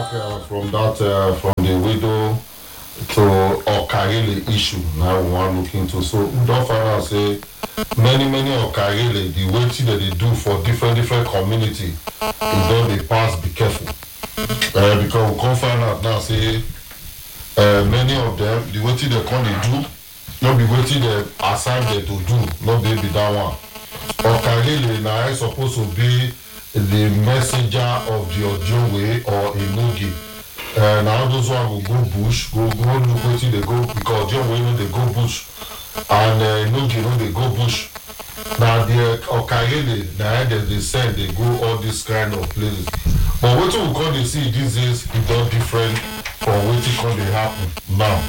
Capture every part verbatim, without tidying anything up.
back uh, from that, uh, from the widow to Okarele issue. Now we want to look into. So don't find out say many many Okarele the way that they do for different different community. If don't they pass, be careful. Uh, because we can't find out now say uh, many of them the way they come they do, not be waiting they assign them to do, not be that one. Okarele now is supposed to be the messenger of the Ojowe or Enogi. Uh, now those one will go bush, go go look what they go because Ojowe know they go bush and uh, Enogi know they go bush. Now the Okarele now they, they send they go all these kind of places. But what we call they see these days it don't different from what it can they happen now.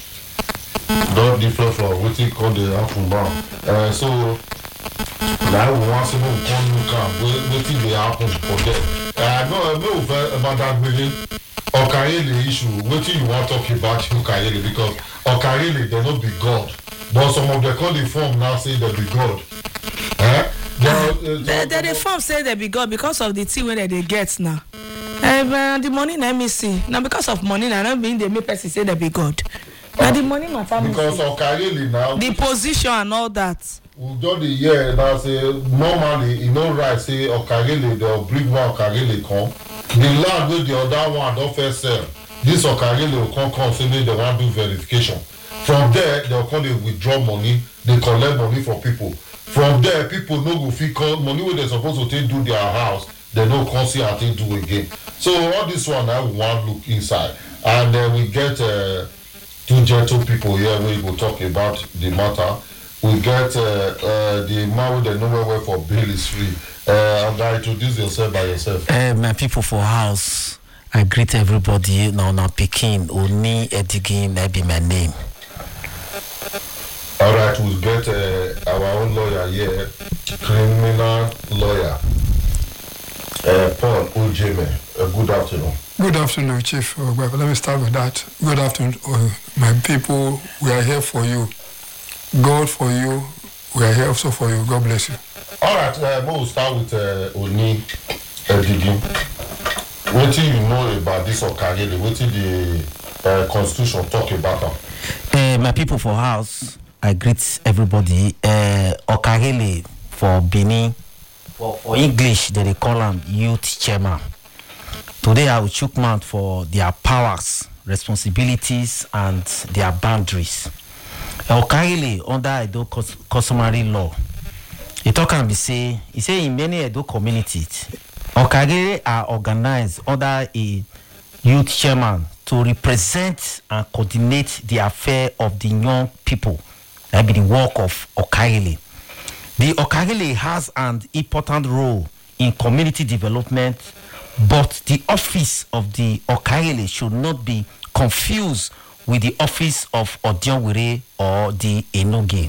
Not different from what it can they happen now. Uh, so now we want to know come look at what they happen for them. I know I know about that building. Okarele issue, what you want to talk about Okarele because Okarele they not be God. But some of the call the form now say they be God. Eh? The, the, the form say they be God because of the thing where they get now. Uh, the money let me see. Now because of money now not being the make person say they be God. Now the money matter. Because Okarele now the position and all that. We do the year now say normally you know right say Okarele they'll bring one Okarele come. The land with the other one don't first sell. This Okarele will come come say they want to do verification. From there they'll come they withdraw money, they collect money from people. From there people no go fit call money where they're supposed to take do their house, they no come see how they do again. So all this one now we want to look inside. And then we get uh, two gentle people here where we will talk about the matter. We get uh, uh, the man with the nowhere for bail is free. Uh, and I introduce yourself by yourself. Uh, my people for house, I greet everybody. Now, now, Pekin, Oni Edigin, that be my name. All right, we'll get uh, our own lawyer here, criminal lawyer, uh, Paul Ujeme. Uh, good afternoon. Good afternoon, Chief. Uh, well, let me start with that. Good afternoon, uh, my people. We are here for you. God for you. We are here also for you. God bless you. All right, uh, we'll start with uh, Oni Edigin. What do you know about this Okarele? What did the uh, Constitution talk about? Uh, my people for house, I greet everybody. Uh, Okarele for Benin, for, for English, they call him youth chairman. Today I will chook mouth for their powers, responsibilities, and their boundaries. Okarele under Edo customary law, it talk can be say, he say in many Edo communities, Okarele are organized under a youth chairman to represent and coordinate the affair of the young people. That be the work of Okarele. The Okarele has an important role in community development, but the office of the Okarele should not be confused with the office of Odionwere or the Enogi.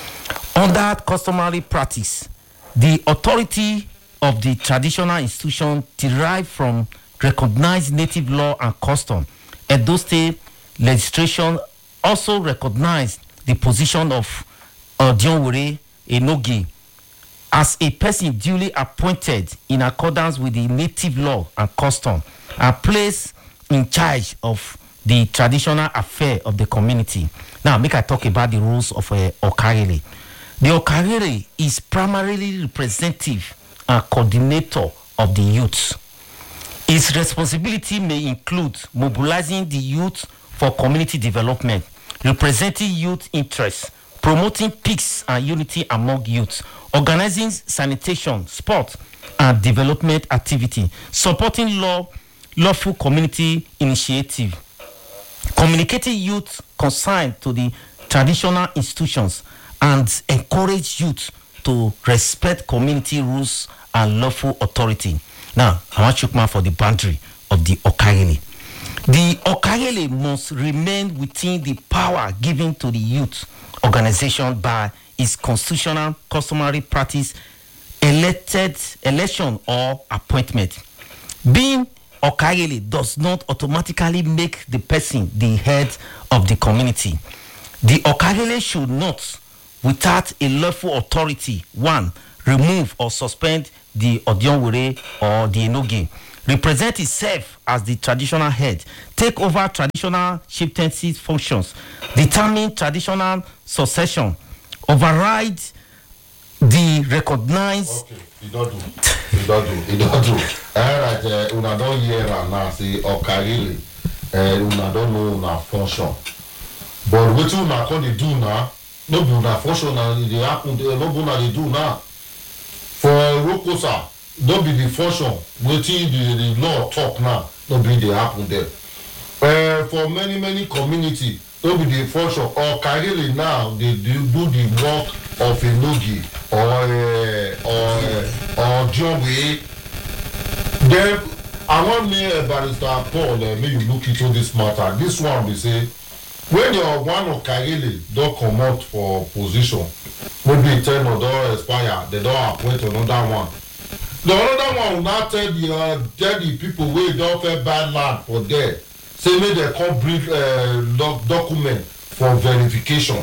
Under customary practice, the authority of the traditional institution derived from recognized native law and custom. Edo State legislation also recognized the position of Odionwere Enogi as a person duly appointed in accordance with the native law and custom and placed in charge of the traditional affair of the community. Now, make I talk about the rules of uh, Okarele. The Okarele is primarily representative and coordinator of the youth. Its responsibility may include mobilizing the youth for community development, representing youth interests, promoting peace and unity among youth, organizing sanitation, sport, and development activity, supporting law, lawful community initiative, communicating youth consigned to the traditional institutions, and encourage youth to respect community rules and lawful authority. Now, I want to come for the boundary of the Okarele. The Okarele must remain within the power given to the youth organization by its constitutional customary practice, elected election or appointment. Being Okarele does not automatically make the person the head of the community. The Okarele should not, without a lawful authority, one, remove or suspend the Odionwere or the Enogi, represent itself as the traditional head, take over traditional chieftaincy functions, determine traditional succession, override the recognized. Okay, he don't do. He don't do. He don't do. Alright, uh, una don't hear am now say Okarile, uh, una don't know una function. But wetin una come dey do now, no be una function na e dey happen there, no be una dey do now. For Rokosa, no be the function wetin the the law talk now, no be dey happen there. Uh, for many many community, no be the function. Okarile now dey do the work of a Nogi or uh, or uh, or Jombe. Then I want me uh, Barrister Paul uh, make you look into this matter. This one be say when your one of Okarile don comot for position, maybe ten or don expire, they don appoint another one. The other one will now tell the uh, tell the people wey don fit buy land for there, say make dem come bring uh, doc document for verification.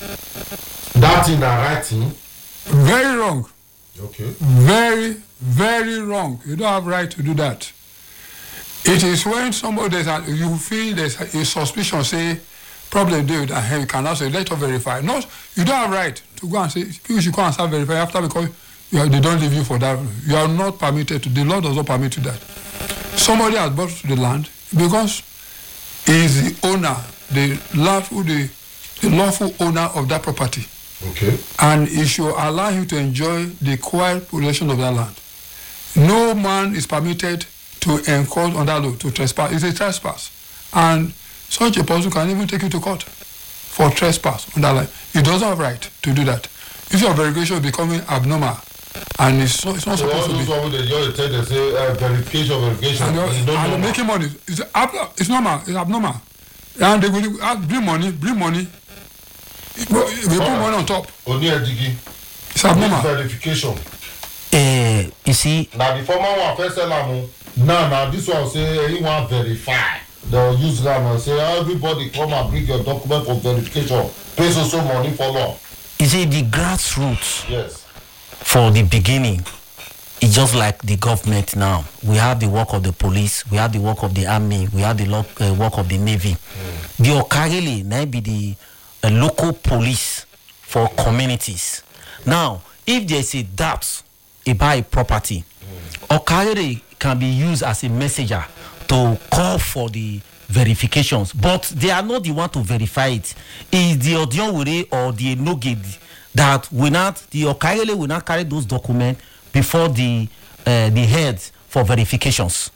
That thing na right thing. Very wrong. Okay. Very, very wrong. You don't have right to do that. It is when somebody there's a, you feel there's a, a suspicion, say problem there with that, you cannot say let us verify. No, you don't have right to go and say people should come and start verify after because you are, they don't leave you for that. You are not permitted to. The law does not permit you that. Somebody has bought the land because he is the owner, the lawful, the, the lawful owner of that property. Okay. And it should allow him to enjoy the quiet possession of that land. No man is permitted to encroach on that law, to trespass. It's a trespass. And such a person can even take you to court for trespass on that land. He doesn't have right to do that. If your verification is becoming abnormal, and it's, so, it's not So supposed all to be. those one wey dey just tell them say uh, verification verification. And, It's and not they're normal. making money. It's, ab- it's normal. It's abnormal. And they will uh, bring money, bring money. They put money on top. Oni Edigi. It's abnormal. Verification. Uh, you see, Na the former one first sell am o. Now na this one say he wan verify. They use am and say everybody come and bring your document for verification. Pay so so money for law. you see, the grassroots Yes. for the beginning, it's just like the government now. We have the work of the police, we have the work of the army, we have the lo- uh, work of the navy. Mm. The Okarile now be the uh, local police for communities. Now, if there's a doubt about a property, mm. Okarile can be used as a messenger to call for the verifications, but they are not the one to verify it. It's the Odionwere or the Enogedi that will not, the Okarile will not carry those documents before the uh, the heads for verifications.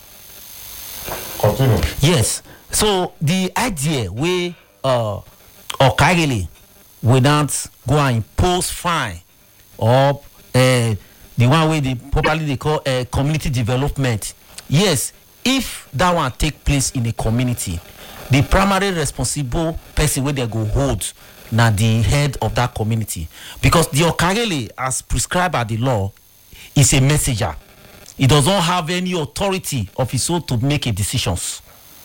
Continue. Yes. So the idea where uh, Okarile will not go and impose fine or uh, the one way they properly they call uh, community development. Yes, if that one take place in a community, the primary responsible person where they go hold now the head of that community, because the Okarile, as prescribed by the law, is a messenger. He does not have any authority of his own to make a decisions.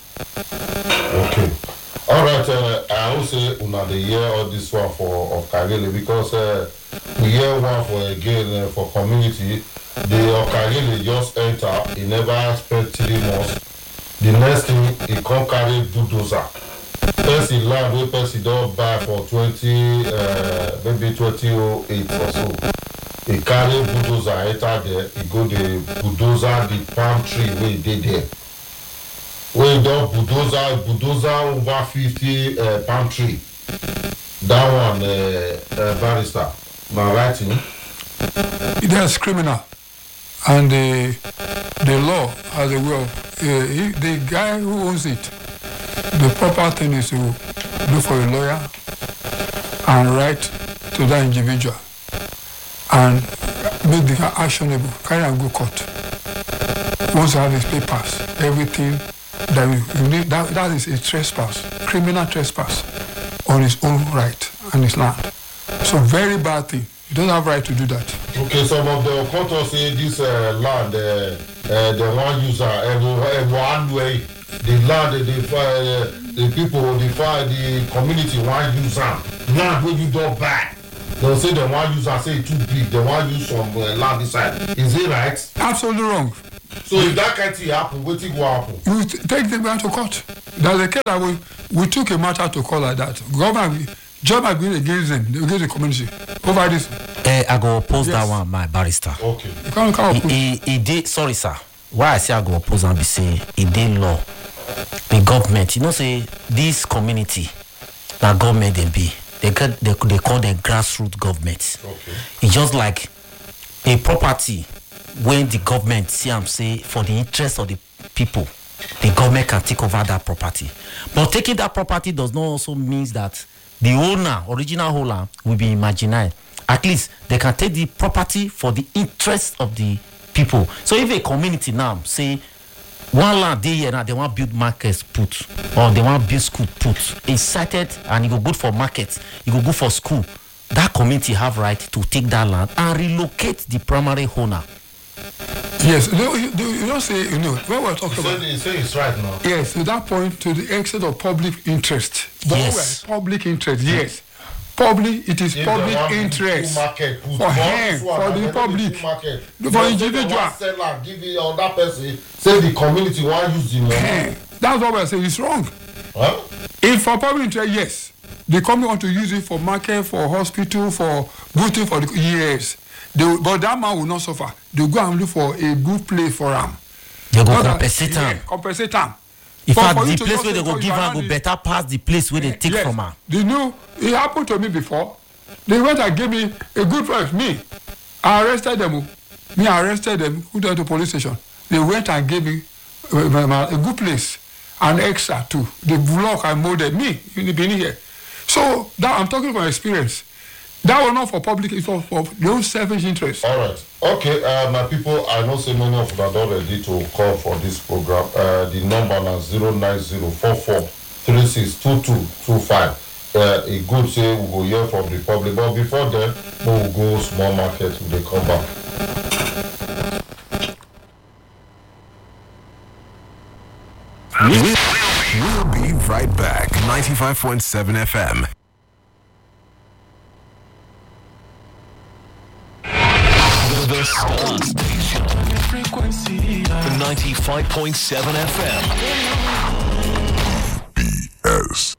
Okay. All right. Uh, I will say una dey hear all this one for Okarile because uh, we hear one for again uh, for community. The Okarile just enter. He never spend three months. The next thing he come carry bulldozer. Person land wey person don buy for twenty uh, maybe twenty oh eight or so. He carry bulldozer enter there. He go dey bulldozer the palm tree wey dey there. Wey don bulldozer bulldozer over fifty uh, palm tree. That one uh, uh, barrister na right thing. That's criminal, and the the law has a way of uh, he, the guy who owns it. The proper thing is to look for a lawyer and write to that individual and make the actionable, carry and go court. Once you have his papers, everything that you, you need, that, that is a trespass, criminal trespass on his own right and his land. So very bad thing. You don't have right to do that. Okay, some of the court say this uh, land, uh, uh, they wan use am uh, one way. The land, the uh, the people, the the community wan use am. Land wey you don buy, they say they wan use am. Say e too big. They wan use some uh, land inside. Is it right? Absolutely wrong. So if that kind of thing happen, what will happen? You t- take them down to court. There's a case that we, we took a matter to court like that. Government, job has been against them, against the community over this. Uh, I go oppose Yes. that one, my barrister. Okay. You can't, can't oppose. He, he, he did, sorry, sir. Why I say I go oppose and be say he did law. The government, you know, say this community, that government they be, they get they, they call the grassroots government. Okay. It's just like a property when the government see am say for the interest of the people, the government can take over that property. But taking that property does not also mean that the owner, original owner, will be marginalized. At least they can take the property for the interest of the people. So if a community now say one land dey here now they want build markets put or they want build school put, it's cited and it go good for market, it go good for school. That community have right to take that land and relocate the primary owner. Yes, you, you, you don't say, you know, when we're talking So about. they say it's right now. Yes, to that point, to the extent of public interest. But Yes. well, public interest, yes. Public, it is If public they want interest. full market, put For more him, full for and the then public, full market. for Because if they individual. want sell and give it other person, say the community want use the money. Eh, That's what we're saying, it's wrong. Huh? If for public interest, yes. The company want to use it for market, for hospital, for good thing for the yes. They, will- but that man will not suffer. They go and look for a good place for him. They go Not that- compensate yeah, am. compensate am. In But fact, for you the to place just where say, they go "Oh, give you am are go not better pass the place where they take Yes. from am. The new, it happened to me before. They went and gave me a good price. Me, I arrested them. Me, I arrested them. Who went to police station? They went and gave me uh, my- my- a good place, an extra too. The block I molded me in the beginning here. So that I'm talking from experience. That was not for public. It's for, for their own selfish interest. All right. Okay, uh, my people, I know so many of you are not ready to call for this program. Uh, the number now zero nine zero four four three six two two two five. Uh, a good say we go hear from the public, but before then, we will go small market. We will come back. We'll be right back. ninety-five point seven F M. The Star Station. Frequency. The ninety-five point seven F M. B S.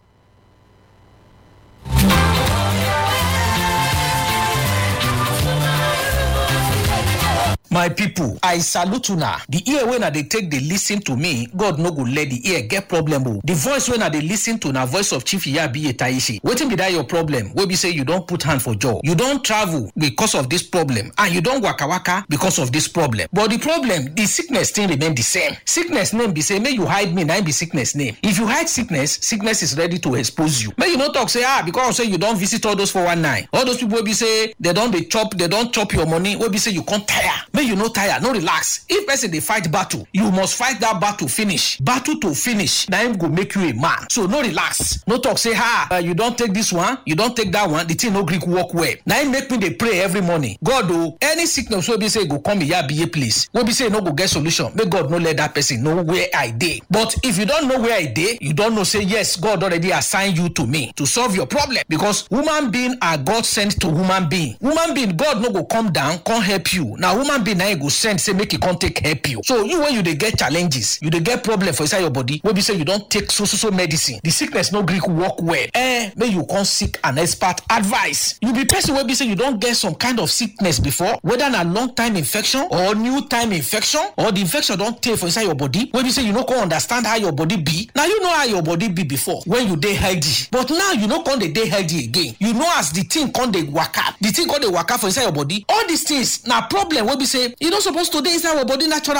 My people, I salute una. The ear when I they take they listen to me, God no go let the ear get problem. Oh. The voice when I they listen to na voice of Chief Iyabi Taishi. Waiting be that your problem? Where be say you don't put hand for jaw. You don't travel because of this problem, and you don't waka waka because of this problem. But the problem, the sickness still remain the same. Sickness name be say, may you hide me, now be sickness name. If you hide sickness, sickness is ready to expose you. May you not talk say ah because say you don't visit all those four one nine. All those people will be say they don't they chop, they don't chop your money. Will be say you can't tire. May you no tire, no relax. If person they fight battle, you must fight that battle finish. Battle to finish. Now him go make you a man. So no relax. No talk say ha uh, you don't take this one, you don't take that one. The thing no Greek work well. Now him make me they pray every morning. God oh, any sickness will be say go come here be a place. Will be say no go get solution. May God no let that person know where I dey. But if you don't know where I dey, you don't know say yes God already assigned you to me to solve your problem because human being are God sent to human being. Human being God no go come down, come help you. Now human being now go send say make e come take help you. So you when you dey get challenges, you dey get problem for inside your body, wey be say you don take so so so medicine, the sickness no gree work well. Eh, make you come seek an expert advice. You be person wey be say you don get some kind of sickness before, whether na long time infection or new time infection, or the infection don tey for inside your body, wey be say you no come understand how your body be. Now you know how your body be before when you dey healthy, but now you no come dey dey healthy again. You know as the thing come dey waka, the thing come dey waka for inside your body. All these things na problem wey be say e no suppose to dey inside our body naturally.